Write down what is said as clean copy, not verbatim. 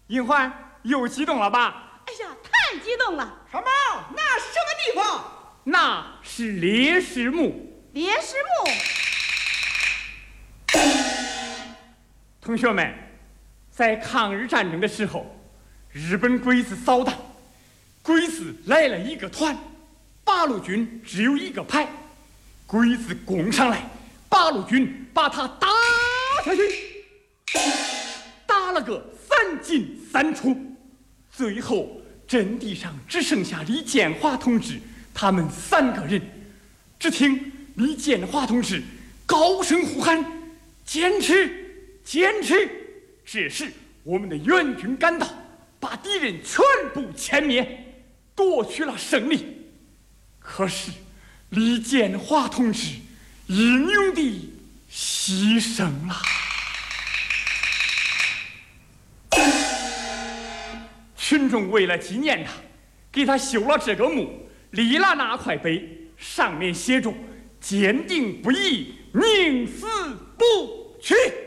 银环又激动了吧？ 哎呀，太激动了！ 什么？那什么地方？ 那是烈士墓。 烈士墓。 同学们，在抗日战争的时候，日本鬼子扫荡，鬼子来了一个团，八路军只有一个排，鬼子攻上来，八路军把他打下去，打了个3进3出，最后阵地上只剩下李建华同志他们3个人。只听李建华同志高声呼喊：“坚持，坚持！”这时我们的援军赶到，把敌人全部歼灭，夺取了胜利。可是李建华同志英勇地牺牲了。群众为了纪念他，给他修了这个墓，立了那块碑，上面写着：“坚定不移，宁死不屈。”